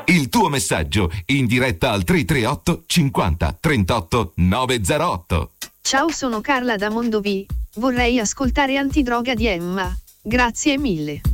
Il tuo messaggio in diretta al 338 50 38 908. Ciao, sono Carla da Mondovì. Vorrei ascoltare Antidroga di Emma. Grazie mille.